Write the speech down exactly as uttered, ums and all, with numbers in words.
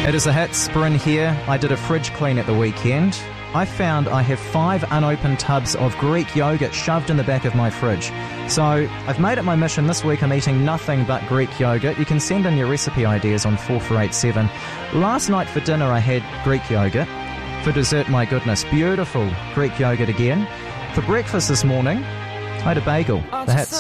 It is a Hits, Bryn here. I did a fridge clean at the weekend. I found I have five unopened tubs of Greek yogurt shoved in the back of my fridge. So I've made it my mission this week. I'm eating nothing but Greek yogurt. You can send in your recipe ideas on four four eight seven. Last night for dinner I had Greek yogurt. For dessert, my goodness, beautiful Greek yogurt again. For breakfast this morning, I had a bagel. The Hits.